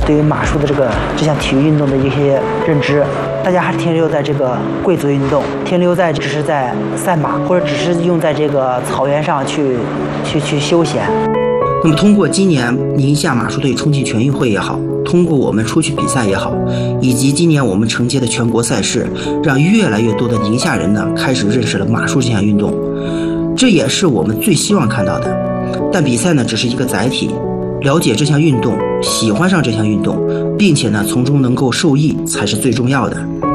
对于马术的这项体育运动的一些认知，大家还停留在这个贵族运动，停留在只是在赛马，或者只是用在这个草原上去休闲。 那么通过今年宁夏马术队冲进全运会也好，通过我们出去比赛也好，以及今年我们承接的全国赛事，让越来越多的宁夏人呢开始认识了马术这项运动，这也是我们最希望看到的。但比赛呢只是一个载体，了解这项运动，喜欢上这项运动，并且呢从中能够受益才是最重要的。